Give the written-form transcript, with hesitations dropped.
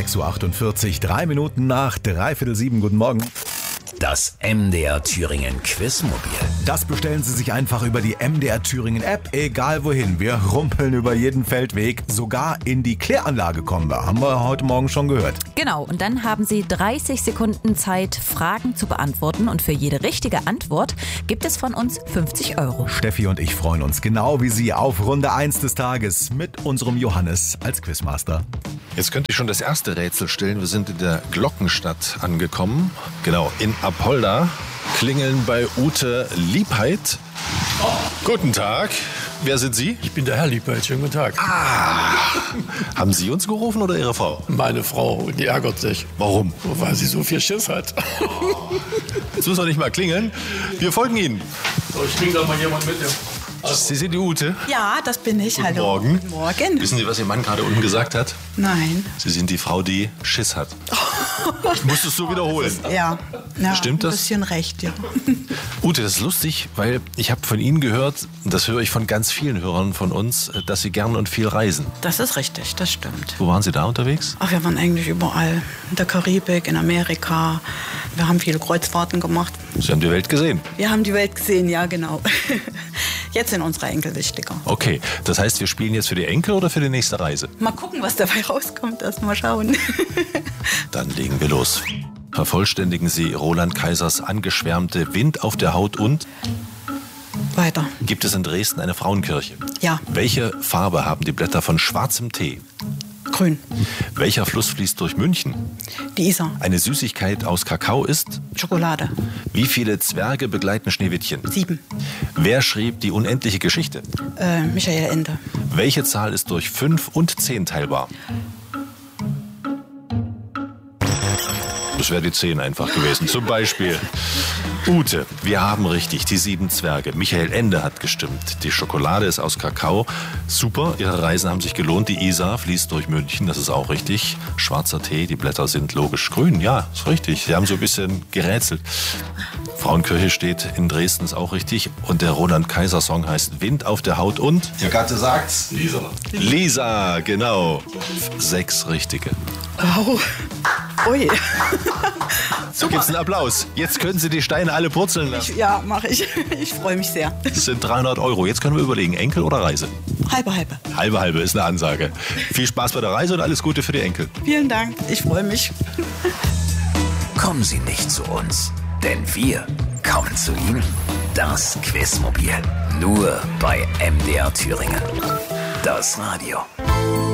6:48 Uhr, 3 Minuten nach 6:45. Guten Morgen. Das MDR Thüringen Quizmobil. Das bestellen Sie sich einfach über die MDR Thüringen App, egal wohin. Wir rumpeln über jeden Feldweg, sogar in die Kläranlage kommen wir. Haben wir heute Morgen schon gehört. Genau, und dann haben Sie 30 Sekunden Zeit, Fragen zu beantworten. Und für jede richtige Antwort gibt es von uns 50 €. Steffi und ich freuen uns genau wie Sie auf Runde 1 des Tages mit unserem Johannes als Quizmaster. Jetzt könnte ich schon das erste Rätsel stellen. Wir sind in der Glockenstadt angekommen. Genau, in Apolda. Klingeln bei Ute Liebheit. Oh. Guten Tag. Wer sind Sie? Ich bin der Herr Liebheit. Schönen guten Tag. Haben Sie uns gerufen oder Ihre Frau? Meine Frau, die ärgert sich. Warum? Weil sie so viel Schiss hat. Jetzt müssen wir nicht mal klingeln. Wir folgen Ihnen. So, ich bringe da mal jemand mit. Sie sind die Ute? Ja, das bin ich. Guten Hallo. Morgen. Guten Morgen. Wissen Sie, was Ihr Mann gerade unten gesagt hat? Nein. Sie sind die Frau, die Schiss hat. Ich muss es so wiederholen. Ja. Stimmt das? Ein bisschen recht, ja. Ute, das ist lustig, weil ich habe von Ihnen gehört, und das höre ich von ganz vielen Hörern von uns, dass Sie gern und viel reisen. Das ist richtig, das stimmt. Wo waren Sie da unterwegs? Ach, wir waren eigentlich überall. In der Karibik, in Amerika. Wir haben viele Kreuzfahrten gemacht. Sie haben die Welt gesehen? Wir haben die Welt gesehen, ja, genau. Jetzt sind unsere Enkel wichtiger. Okay, das heißt, wir spielen jetzt für die Enkel oder für die nächste Reise? Mal gucken, was dabei rauskommt. Erst mal schauen. Dann legen wir los. Vervollständigen Sie Roland Kaisers angeschwärmte Wind auf der Haut und? Weiter. Gibt es in Dresden eine Frauenkirche? Ja. Welche Farbe haben die Blätter von schwarzem Tee? Grün. Welcher Fluss fließt durch München? Die Isar. Eine Süßigkeit aus Kakao ist? Schokolade. Wie viele Zwerge begleiten Schneewittchen? 7. Wer schrieb die unendliche Geschichte? Michael Ende. Welche Zahl ist durch 5 und 10 teilbar? Das wäre die 10 einfach gewesen. Zum Beispiel. Ute, wir haben richtig, die 7 Zwerge. Michael Ende hat gestimmt. Die Schokolade ist aus Kakao. Super, Ihre Reisen haben sich gelohnt. Die Isar fließt durch München, das ist auch richtig. Schwarzer Tee, die Blätter sind logisch grün. Ja, ist richtig. Sie haben so ein bisschen gerätselt. Frauenkirche steht in Dresden, ist auch richtig. Und der Roland Kaiser Song heißt Wind auf der Haut und? Ihr Gatte sagt's? Lisa. Lisa, genau. 6 richtige. Oh. Ui. So gibt's einen Applaus. Jetzt können Sie die Steine alle purzeln lassen. Ja, mache ich. Ich freue mich sehr. Das sind 300 €. Jetzt können wir überlegen, Enkel oder Reise? Halbe, halbe. Halbe, halbe ist eine Ansage. Viel Spaß bei der Reise und alles Gute für die Enkel. Vielen Dank. Ich freue mich. Kommen Sie nicht zu uns, denn wir kommen zu Ihnen. Das Quizmobil. Nur bei MDR Thüringen. Das Radio.